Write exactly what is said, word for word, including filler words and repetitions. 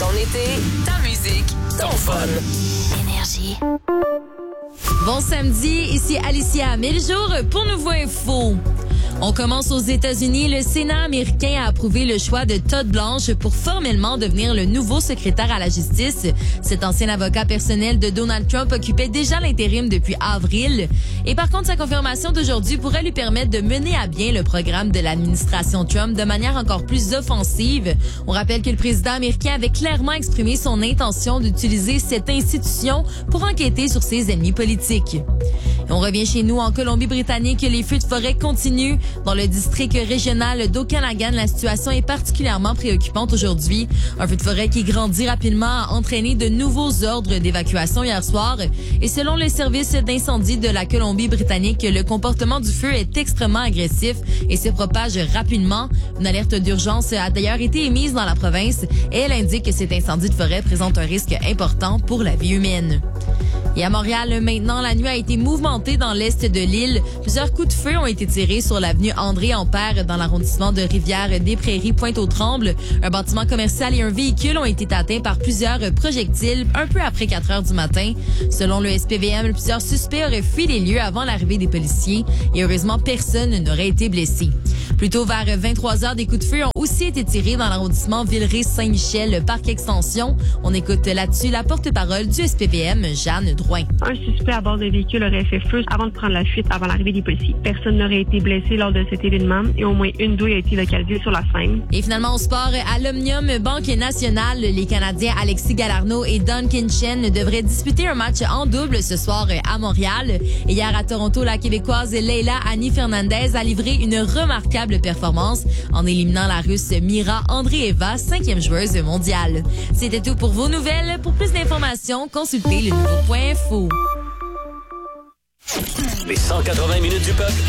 Ton été, ta musique, ton fun. Énergie. Bon samedi, ici Alicia. Mille jours pour Nouveau Info. On commence aux États-Unis. Le Sénat américain a approuvé le choix de Todd Blanche pour formellement devenir le nouveau secrétaire à la justice. Cet ancien avocat personnel de Donald Trump occupait déjà l'intérim depuis avril. Et par contre, sa confirmation d'aujourd'hui pourrait lui permettre de mener à bien le programme de l'administration Trump de manière encore plus offensive. On rappelle que le président américain avait clairement exprimé son intention d'utiliser cette institution pour enquêter sur ses ennemis politiques. Et on revient chez nous en Colombie-Britannique. Les feux de forêt continuent. Dans le district régional d'Okanagan, la situation est particulièrement préoccupante aujourd'hui. Un feu de forêt qui grandit rapidement a entraîné de nouveaux ordres d'évacuation hier soir. Et selon le service d'incendie de la Colombie-Britannique, le comportement du feu est extrêmement agressif et se propage rapidement. Une alerte d'urgence a d'ailleurs été émise dans la province et elle indique que cet incendie de forêt présente un risque important pour la vie humaine. Et à Montréal, maintenant, la nuit a été mouvementée dans l'est de l'île. Plusieurs coups de feu ont été tirés sur l'avenue André-Ampère dans l'arrondissement de Rivière-des-Prairies, Pointe-aux-Trembles. Un bâtiment commercial et un véhicule ont été atteints par plusieurs projectiles un peu après quatre heures du matin. Selon le S P V M, plusieurs suspects auraient fui les lieux avant l'arrivée des policiers et heureusement, personne n'aurait été blessé. Plus tôt, vers vingt-trois heures, des coups de feu ont aussi été tirés dans l'arrondissement Villeray-Saint-Michel, Parc Extension. On écoute là-dessus la porte-parole du S P V M, Jeanne Drouin. Un suspect à bord d'un véhicule aurait fait feu avant de prendre la fuite avant l'arrivée des policiers. Personne n'aurait été blessé lors de cet événement et au moins une douille a été localisée sur la scène. Et finalement, au sport, à l'Omnium Banque Nationale, les Canadiens Alexis Galarneau et Duncan Chen devraient disputer un match en double ce soir à Montréal. Et hier à Toronto, la Québécoise Leila Annie Fernandez a livré une remarquable performance en éliminant la Russe Mira Andreeva, cinquième joueuse mondiale. C'était tout pour vos nouvelles. Pour plus d'informations, consultez le nouveau point info. Les cent quatre-vingts minutes du peuple